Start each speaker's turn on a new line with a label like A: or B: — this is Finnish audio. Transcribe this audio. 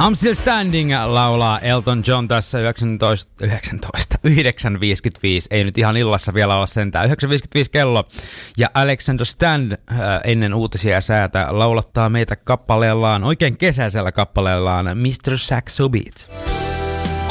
A: I'm Still Standing laulaa Elton John tässä 9.55. Ei nyt ihan illassa vielä olla sentään. 9.55 kello. Ja Alexander Stan ennen uutisia ja säätä laulattaa meitä kappaleellaan, oikein kesäisellä kappaleellaan Mr. Saxo Beat.